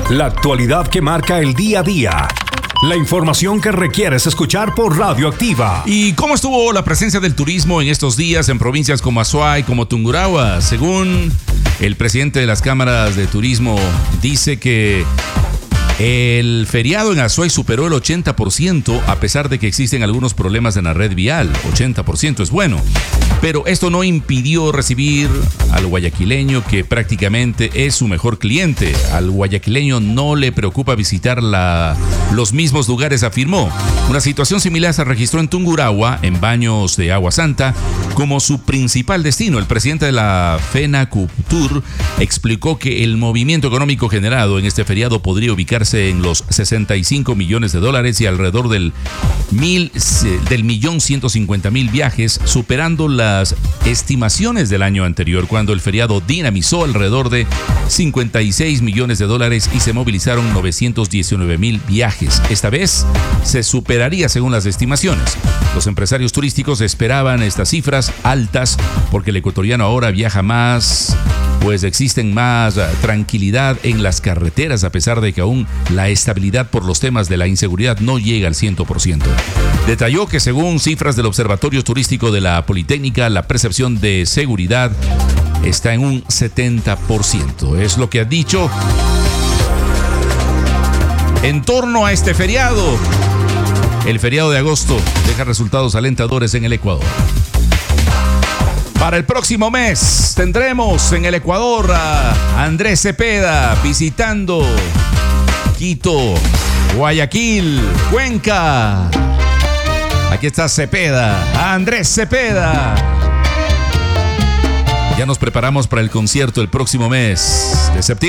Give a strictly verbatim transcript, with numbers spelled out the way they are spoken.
La actualidad que marca el día a día. La información que requieres escuchar por Radioactiva. ¿Y cómo estuvo la presencia del turismo en estos días en provincias como Azuay, como Tungurahua? Según el presidente de las cámaras de turismo, dice que el feriado en Azuay superó el ochenta por ciento a pesar de que existen algunos problemas en la red vial. ochenta por ciento es bueno. Pero esto no impidió recibir al guayaquileño, que prácticamente es su mejor cliente. Al guayaquileño no le preocupa visitar la, los mismos lugares, afirmó. Una situación similar se registró en Tungurahua, en Baños de Agua Santa, como su principal destino. El presidente de la FENACUTUR explicó que el movimiento económico generado en este feriado podría ubicarse en los sesenta y cinco millones de dólares y alrededor del, mil, del millón ciento cincuenta mil viajes, superando la las estimaciones del año anterior, cuando el feriado dinamizó alrededor de cincuenta y seis millones de dólares y se movilizaron novecientos diecinueve mil viajes. Esta vez se superaría según las estimaciones. Los empresarios turísticos esperaban estas cifras altas porque el ecuatoriano ahora viaja más, pues existen más tranquilidad en las carreteras, a pesar de que aún la estabilidad por los temas de la inseguridad no llega al cien por ciento. Detalló que según cifras del Observatorio Turístico de la Politécnica, la percepción de seguridad está en un setenta por ciento. Es lo que ha dicho en torno a este feriado. El feriado de agosto deja resultados alentadores en el Ecuador. Para el próximo mes tendremos en el Ecuador a Andrés Cepeda visitando Quito, Guayaquil, Cuenca. Aquí está Cepeda, Andrés Cepeda. Ya nos preparamos para el concierto el próximo mes de septiembre.